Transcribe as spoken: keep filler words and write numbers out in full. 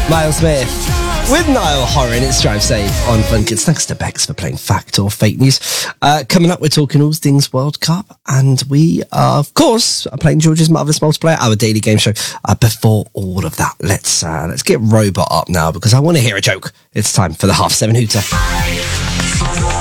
Miles Smith with Niall Horan. It's Drive Safe on Fun Kids. Thanks to Bex for playing Fact or Fake News. Uh, coming up, we're talking all things World Cup, and we are, of course, are playing George's Marvellous Multiplayer, our daily game show. Uh, before all of that, let's uh, let's get Robot up now, because I want to hear a joke. It's time for the half seven hooter.